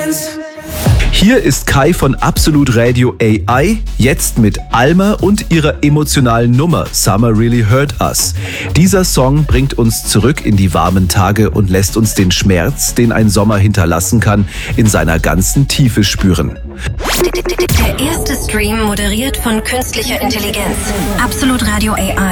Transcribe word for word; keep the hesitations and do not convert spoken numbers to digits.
Hier ist Kai von Absolut Radio A I, jetzt mit Alma und ihrer emotionalen Nummer Summer Really Hurt Us. Dieser Song bringt uns zurück in die warmen Tage und lässt uns den Schmerz, den ein Sommer hinterlassen kann, in seiner ganzen Tiefe spüren. Der erste Stream moderiert von künstlicher Intelligenz. Absolut Radio A I.